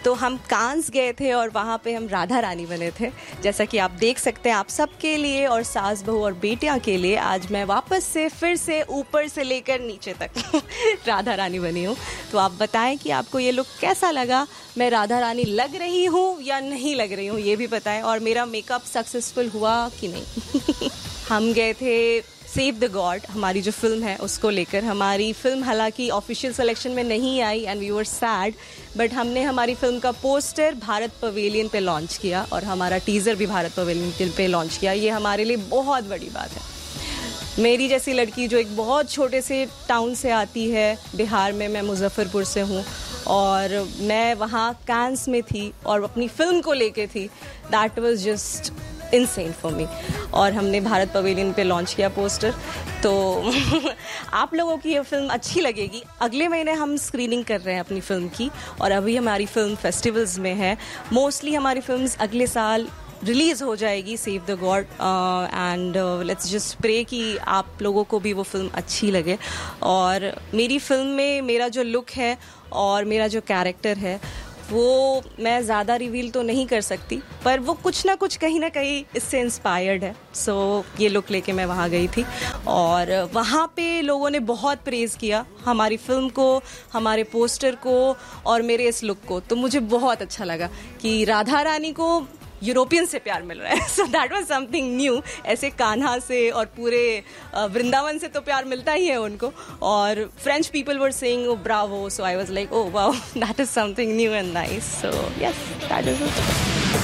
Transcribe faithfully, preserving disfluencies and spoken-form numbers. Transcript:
तो हम कांस गए थे और वहाँ पे हम राधा रानी बने थे। जैसा कि आप देख सकते हैं, आप सबके लिए और सास बहू और बेटियाँ के लिए आज मैं वापस से फिर से ऊपर से लेकर नीचे तक राधा रानी बनी हूँ। तो आप बताएं कि आपको ये लुक कैसा लगा, मैं राधा रानी लग रही हूँ या नहीं लग रही हूँ, ये भी बताएं, और मेरा मेकअप सक्सेसफुल हुआ कि नहीं। हम गए थे सेव द गॉड, हमारी जो फिल्म है उसको लेकर। हमारी फिल्म हालांकि ऑफिशियल सिलेक्शन में नहीं आई and we were sad, but हमने हमारी फिल्म का पोस्टर भारत पवेलियन पे लॉन्च किया और हमारा टीज़र भी भारत पवेलियन पे लॉन्च किया। ये हमारे लिए बहुत बड़ी बात है। मेरी जैसी लड़की जो एक बहुत छोटे से टाउन से आती है बिहार में, मैं मुजफ्फरपुर से हूँ, और मैं वहाँ कांस में थी और अपनी फिल्म को लेके थी, that was just insane for me. और हमने भारत पवेलियन पे लॉन्च किया पोस्टर। तो आप लोगों की ये फिल्म अच्छी लगेगी। अगले महीने हम स्क्रीनिंग कर रहे हैं अपनी फिल्म की, और अभी हमारी फिल्म फेस्टिवल्स में है। मोस्टली हमारी फिल्म्स अगले साल रिलीज़ हो जाएगी, save the God, and let's just pray कि आप लोगों को भी वो फिल्म अच्छी लगे। और मेरी फिल्म में मेरा जो लुक है और मेरा जो कैरेक्टर है वो मैं ज़्यादा रिवील तो नहीं कर सकती, पर वो कुछ ना कुछ कहीं ना कहीं इससे इंस्पायर्ड है। सो so, ये लुक लेके मैं वहाँ गई थी और वहाँ पे लोगों ने बहुत प्रेज़ किया हमारी फिल्म को, हमारे पोस्टर को और मेरे इस लुक को। तो मुझे बहुत अच्छा लगा कि राधा रानी को यूरोपियन से प्यार मिल रहा है। So that was something new. ऐसे कान्हा से और पूरे वृंदावन से तो प्यार मिलता ही है उनको, और French people were saying O Bravo, so I was like oh wow, that is something new and nice. So yes, that is it.